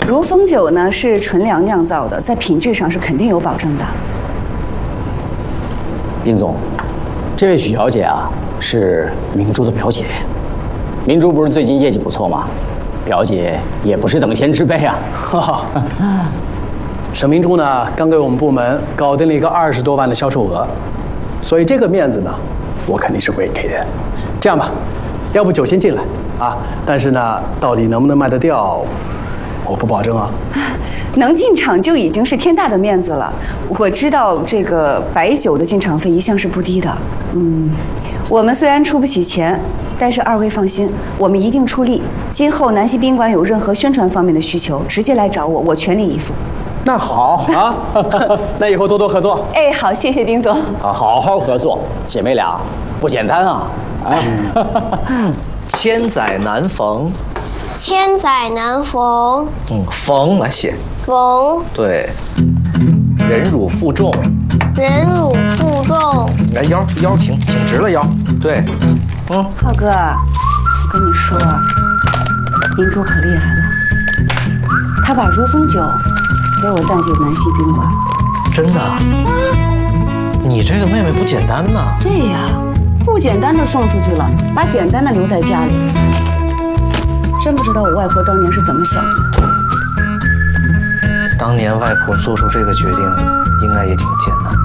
如风酒呢是纯粮酿造的，在品质上是肯定有保证的。 丁总，这位许小姐啊是明珠的表姐，明珠不是最近业绩不错吗？表姐也不是等闲之辈啊。 哈哈。沈明珠呢，刚给我们部门搞定了一个20多万的销售额，所以这个面子呢，我肯定是会给的。这样吧，要不酒先进来啊，但是呢，到底能不能卖得掉，我不保证啊。 能进场就已经是天大的面子了。我知道这个白酒的进场费一向是不低的。我们虽然出不起钱，但是二位放心，我们一定出力。今后南溪宾馆有任何宣传方面的需求，直接来找我，我全力以赴。 那好啊，那以后多多合作。 哎，好，谢谢丁总。 好好合作，姐妹俩不简单啊！ 千载难逢， 千载难逢， 逢来写， 逢对，忍辱负重， 忍辱负重， 来腰挺直了腰，对， 浩哥，我跟你说，明珠可厉害了，她把如风酒给我带进南溪宾馆。 真的？你这个妹妹不简单呢。 对呀，不简单的送出去了，把简单的留在家里。真不知道我外婆当年是怎么想的。 当年外婆做出这个决定，应该也挺艰难。